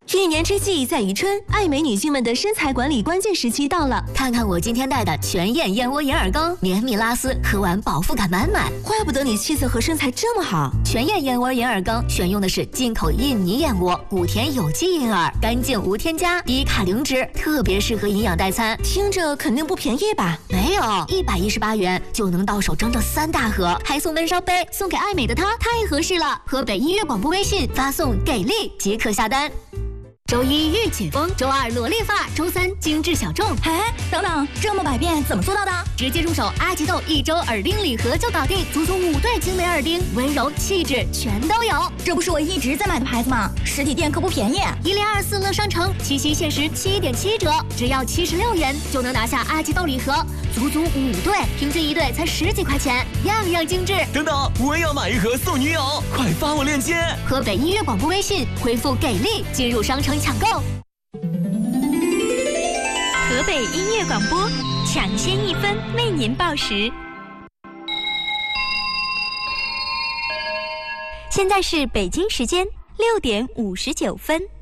一年之计在于春，爱美女性们的身材管理关键时期到了。 看看我今天带的全燕燕窝银耳羹，绵密拉丝，喝完饱腹感满满。 怪不得你气色和身材这么好。 全燕燕窝银耳羹选用的是进口印尼燕窝，谷田有机银耳，干净无添加，低卡零脂，特别适合营养代餐。 听着肯定不便宜吧？ 没有，118元就能到手整整3大盒，还送温烧杯，送给爱美的她太合适了。河北音乐广播微信发送给力即可下单。周一御姐风，周二萝莉范儿，周三精致小众。 哎，等等，这么百变怎么做到的？ 直接入手阿吉豆1周耳钉礼盒就搞定，足足5对精美耳钉，温柔气质全都有。 这不是我一直在买的牌子吗？实体店可不便宜。 1024乐商城7夕限时7.7折，只要76元就能拿下阿吉豆礼盒，足足5对，平均1对才10几块钱，样样精致。 等等，我也要买一盒送女友，快发我链接。 河北音乐广播微信回复给力进入商城抢购。 河北音乐广播，抢先1分为您报时。现在是北京时间6点59分。